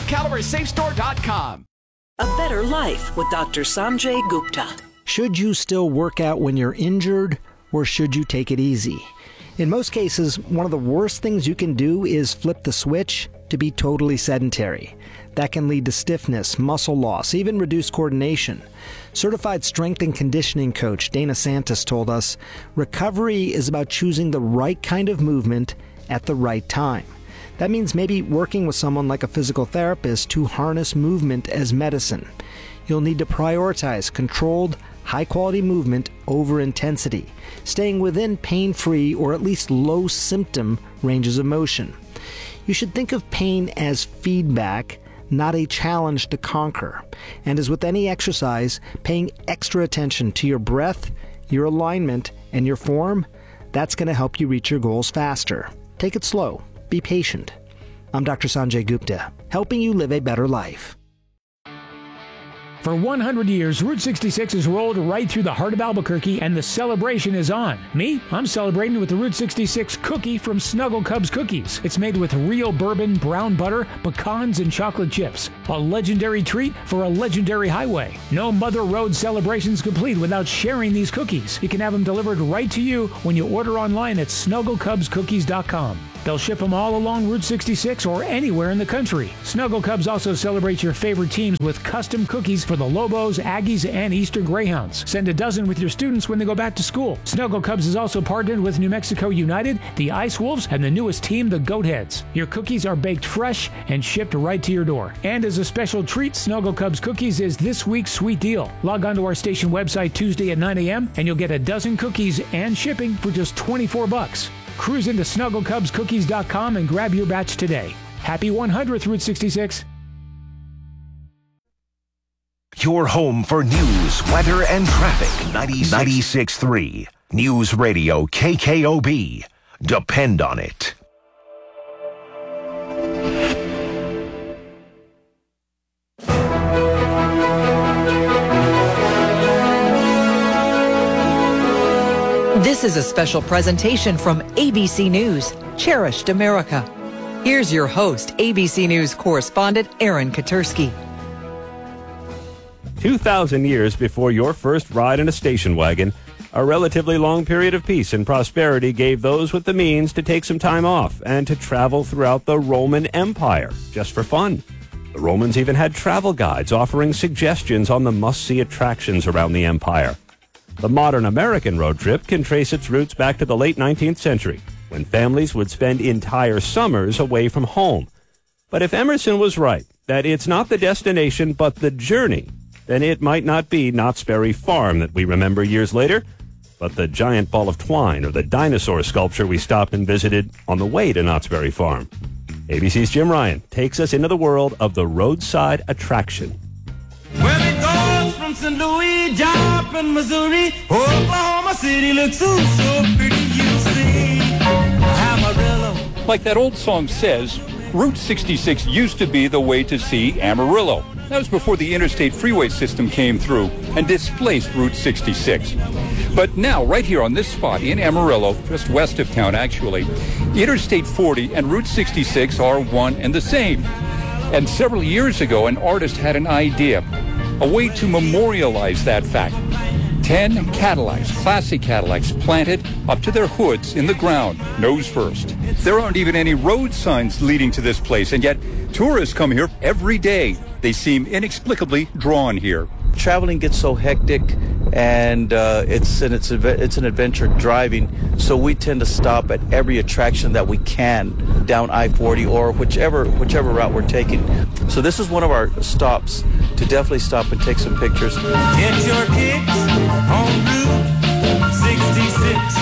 ZeroCaloriesSafeStore.com. A Better Life with Dr. Sanjay Gupta. Should you still work out when you're injured, or should you take it easy? In most cases, one of the worst things you can do is flip the switch to be totally sedentary. That can lead to stiffness, muscle loss, even reduced coordination. Certified strength and conditioning coach Dana Santos told us, recovery is about choosing the right kind of movement at the right time. That means maybe working with someone like a physical therapist to harness movement as medicine. You'll need to prioritize controlled, high-quality movement over intensity, staying within pain-free or at least low-symptom ranges of motion. You should think of pain as feedback, not a challenge to conquer. And as with any exercise, paying extra attention to your breath, your alignment, and your form, that's going to help you reach your goals faster. Take it slow. Be patient. I'm Dr. Sanjay Gupta, helping you live a better life. For 100 years, Route 66 has rolled right through the heart of Albuquerque, and the celebration is on. Me? I'm celebrating with the Route 66 cookie from Snuggle Cubs Cookies. It's made with real bourbon, brown butter, pecans, and chocolate chips. A legendary treat for a legendary highway. No Mother Road celebration's complete without sharing these cookies. You can have them delivered right to you when you order online at SnuggleCubsCookies.com. They'll ship them all along Route 66 or anywhere in the country. Snuggle Cubs also celebrates your favorite teams with custom cookies for the Lobos, Aggies, and Eastern Greyhounds. Send a dozen with your students when they go back to school. Snuggle Cubs is also partnered with New Mexico United, the Ice Wolves, and the newest team, the Goatheads. Your cookies are baked fresh and shipped right to your door. And as a special treat, Snuggle Cubs Cookies is this week's sweet deal. Log on to our station website Tuesday at 9 a.m. and you'll get a dozen cookies and shipping for just $24. Cruise into SnuggleCubsCookies.com and grab your batch today. Happy 100th Route 66. Your home for news, weather, and traffic. 96.3 News Radio KKOB. Depend on it. This is a special presentation from ABC News, Cherished America. Here's your host, ABC News correspondent Aaron Katersky. 2,000 years before your first ride in a station wagon, a relatively long period of peace and prosperity gave those with the means to take some time off and to travel throughout the Roman Empire, just for fun. The Romans even had travel guides offering suggestions on the must-see attractions around the empire. The modern American road trip can trace its roots back to the late 19th century, when families would spend entire summers away from home. But if Emerson was right, that it's not the destination but the journey, then it might not be Knott's Berry Farm that we remember years later, but the giant ball of twine or the dinosaur sculpture we stopped and visited on the way to Knott's Berry Farm. ABC's Jim Ryan takes us into the world of the roadside attraction. Well, it goes from St. Louis, Joplin, Missouri, Oklahoma City looks so pretty, you see. Amarillo. Like that old song says, Route 66 used to be the way to see Amarillo. That was before the interstate freeway system came through and displaced Route 66. But now, right here on this spot in Amarillo, just west of town actually, Interstate 40 and Route 66 are one and the same. And several years ago, an artist had an idea, a way to memorialize that fact. 10 Cadillacs, classic Cadillacs, planted up to their hoods in the ground, nose first. There aren't even any road signs leading to this place, and yet tourists come here every day. They seem inexplicably drawn here. Traveling gets so hectic, and it's an adventure driving, so we tend to stop at every attraction that we can down I-40 or whichever route we're taking. So this is one of our stops to definitely stop and take some pictures. Get your kicks on Route 66.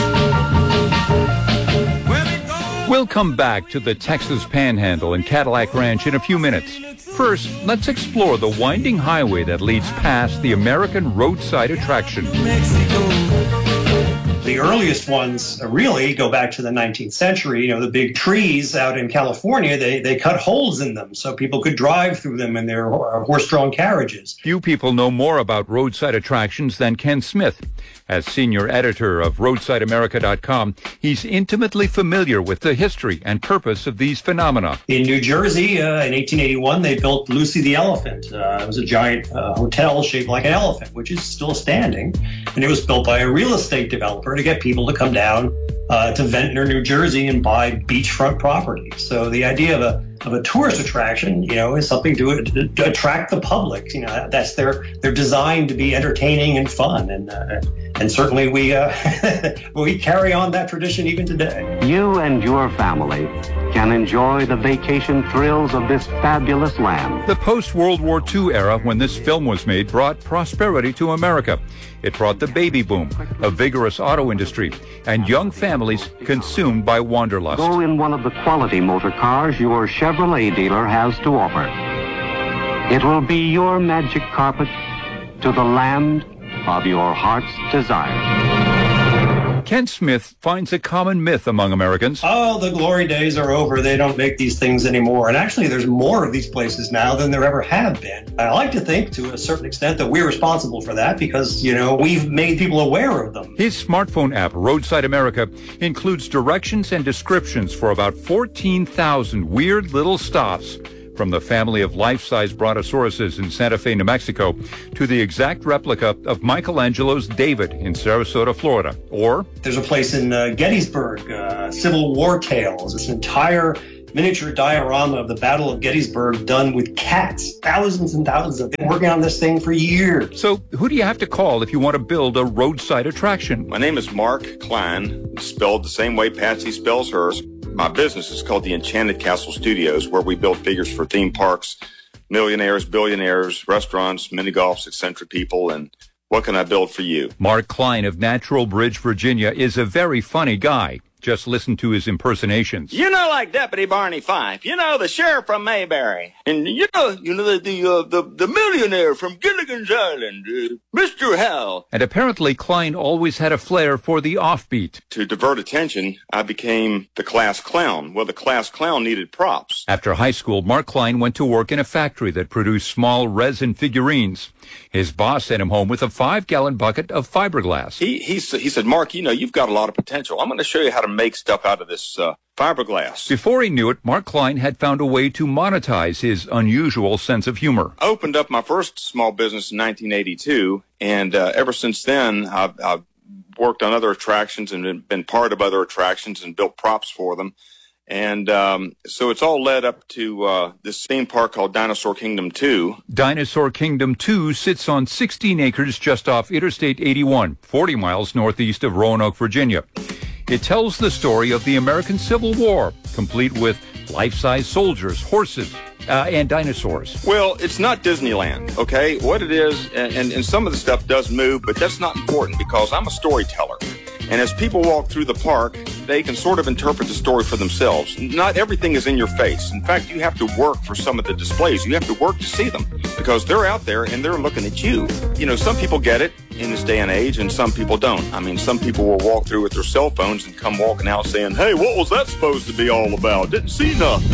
We'll come back to the Texas Panhandle and Cadillac Ranch in a few minutes. First, let's explore the winding highway that leads past the American roadside attraction. The earliest ones really go back to the 19th century. The big trees out in California, they cut holes in them so people could drive through them in their horse-drawn carriages. Few people know more about roadside attractions than Ken Smith. As senior editor of RoadsideAmerica.com, he's intimately familiar with the history and purpose of these phenomena. In New Jersey, in 1881, they built Lucy the Elephant. It was a giant hotel shaped like an elephant, which is still standing. And it was built by a real estate developer to get people to come down to Ventnor, New Jersey, and buy beachfront property. So the idea of a tourist attraction, is something to attract the public. That's they're designed to be entertaining and fun, and certainly we we carry on that tradition even today. You and your family can enjoy the vacation thrills of this fabulous land. The post-World War II era, when this film was made, brought prosperity to America. It brought the baby boom, a vigorous auto industry, and young families consumed by wanderlust. Go in one of the quality motor cars your Chevrolet dealer has to offer. It will be your magic carpet to the land of your heart's desire. Ken Smith finds a common myth among Americans. Oh, the glory days are over. They don't make these things anymore. And actually, there's more of these places now than there ever have been. I like to think, to a certain extent, that we're responsible for that because, we've made people aware of them. His smartphone app, Roadside America, includes directions and descriptions for about 14,000 weird little stops, from the family of life-size brontosauruses in Santa Fe, New Mexico, to the exact replica of Michelangelo's David in Sarasota, Florida. Or there's a place in Gettysburg, Civil War Tales. It's an entire miniature diorama of the Battle of Gettysburg done with cats. Thousands and thousands of them working on this thing for years. So who do you have to call if you want to build a roadside attraction? My name is Mark Klein, spelled the same way Patsy spells hers. My business is called the Enchanted Castle Studios, where we build figures for theme parks, millionaires, billionaires, restaurants, mini-golfs, eccentric people, and what can I build for you? Mark Klein of Natural Bridge, Virginia, is a very funny guy. Just listen to his impersonations. Like Deputy Barney Fife. The sheriff from Mayberry. And the millionaire from Gilligan's Island, Mr. Hal. And apparently Klein always had a flair for the offbeat. To divert attention, I became the class clown. Well, the class clown needed props. After high school, Mark Klein went to work in a factory that produced small resin figurines. His boss sent him home with a 5-gallon bucket of fiberglass. He said, Mark, you've got a lot of potential. I'm going to show you how to make stuff out of this fiberglass. Before he knew it, Mark Klein had found a way to monetize his unusual sense of humor. I opened up my first small business in 1982, and ever since then, I've worked on other attractions and been part of other attractions and built props for them. And so it's all led up to this theme park called Dinosaur Kingdom 2. Dinosaur Kingdom 2 sits on 16 acres just off Interstate 81, 40 miles northeast of Roanoke, Virginia. It tells the story of the American Civil War, complete with life-size soldiers, horses, and dinosaurs. Well, it's not Disneyland, okay? What it is, and some of the stuff does move, but that's not important because I'm a storyteller. And as people walk through the park, they can sort of interpret the story for themselves. Not everything is in your face. In fact, you have to work for some of the displays. You have to work to see them because they're out there and they're looking at you. Some people get it in this day and age and some people don't. I mean, some people will walk through with their cell phones and come walking out saying, hey, what was that supposed to be all about? Didn't see nothing.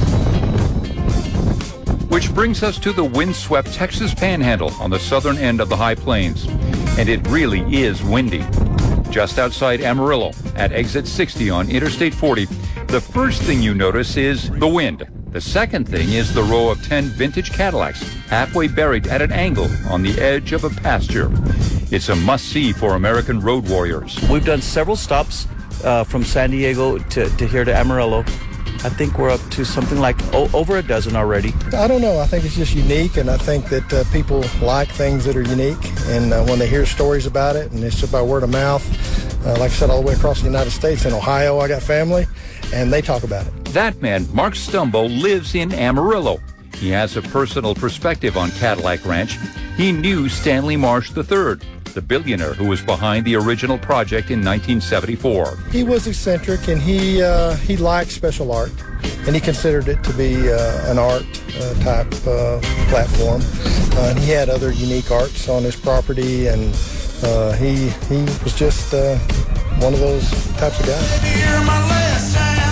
Which brings us to the windswept Texas Panhandle on the southern end of the High Plains. And it really is windy. Just outside Amarillo, at exit 60 on Interstate 40, the first thing you notice is the wind. The second thing is the row of 10 vintage Cadillacs, halfway buried at an angle on the edge of a pasture. It's a must-see for American road warriors. We've done several stops from San Diego to here to Amarillo. I think we're up to something like over a dozen already. I don't know. I think it's just unique, and I think that people like things that are unique. And when they hear stories about it, and it's just by word of mouth, like I said, all the way across the United States. In Ohio, I got family, and they talk about it. That man, Mark Stumbo, lives in Amarillo. He has a personal perspective on Cadillac Ranch. He knew Stanley Marsh III, the billionaire who was behind the original project in 1974. He was eccentric, and he liked special art, and he considered it to be an art type platform. And he had other unique arts on his property, and he was just one of those types of guys.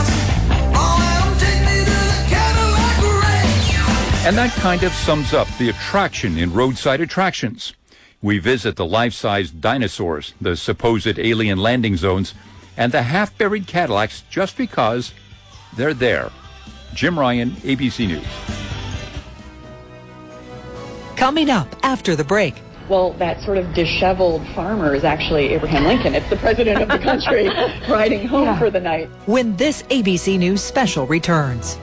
And that kind of sums up the attraction in roadside attractions. We visit the life-size dinosaurs, the supposed alien landing zones, and the half-buried Cadillacs just because they're there. Jim Ryan, ABC News. Coming up after the break. Well, that sort of disheveled farmer is actually Abraham Lincoln. It's the president of the country riding home for the night. When this ABC News special returns.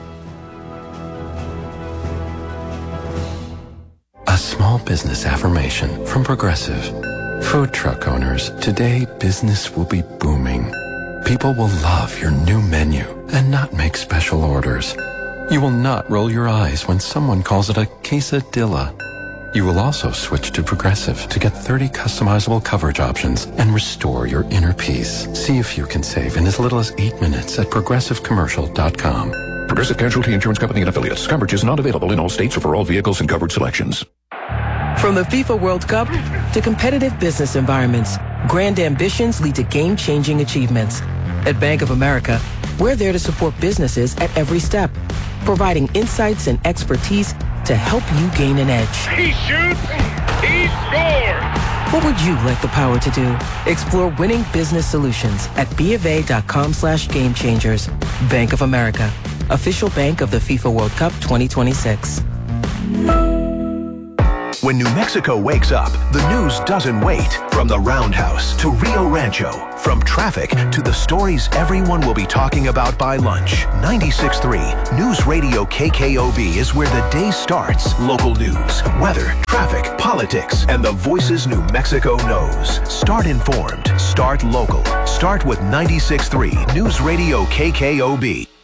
A small business affirmation from Progressive. Food truck owners, today business will be booming. People will love your new menu and not make special orders. You will not roll your eyes when someone calls it a quesadilla. You will also switch to Progressive to get 30 customizable coverage options and restore your inner peace. See if you can save in as little as 8 minutes at progressivecommercial.com. Progressive Casualty Insurance Company and Affiliates. Coverage is not available in all states or for all vehicles and covered selections. From the FIFA World Cup to competitive business environments, grand ambitions lead to game-changing achievements. At Bank of America, we're there to support businesses at every step, providing insights and expertise to help you gain an edge. He shoots, he scores! What would you like the power to do? Explore winning business solutions at BofA.com/gamechangers. Bank of America, official bank of the FIFA World Cup 2026. When New Mexico wakes up, the news doesn't wait. From the Roundhouse to Rio Rancho, from traffic to the stories everyone will be talking about by lunch. 96.3 News Radio KKOB is where the day starts. Local news, weather, traffic, politics, and the voices New Mexico knows. Start informed. Start local. Start with 96.3 News Radio KKOB.